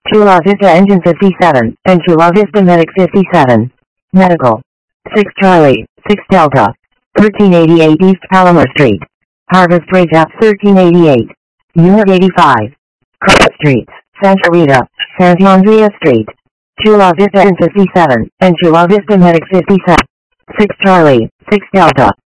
Chula Vista Engine 57, and Chula Vista Medic 57. Medical. 6 Charlie, 6 Delta. 1388 East Palomar Street. Harvest Ridge Ave 1388. Unit 85. Cross Streets, Santa Rita, Santa Andrea Street. Chula Vista Engine 57, and Chula Vista Medic 57. 6 Charlie, 6 Delta.